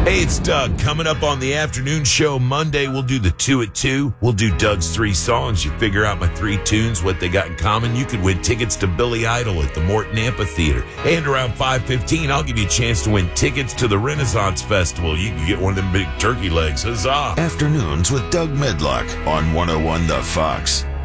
Hey, it's Doug. Coming up on the afternoon show Monday, we'll do the 2 at 2. We'll do Doug's 3 songs. You figure out my 3 tunes, what they got in common. You could win tickets to Billy Idol at the Morton Amphitheater. And around 5:15, I'll give you a chance to win tickets to the Renaissance Festival. You can get one of them big turkey legs. Huzzah! Afternoons with Doug Medlock on 101 The Fox.